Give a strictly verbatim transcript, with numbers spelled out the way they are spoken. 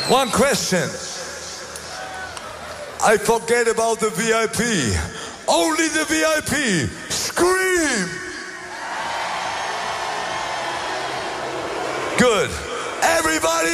One question. I forget about the V I P. Only the V I P. Scream! Good. Everybody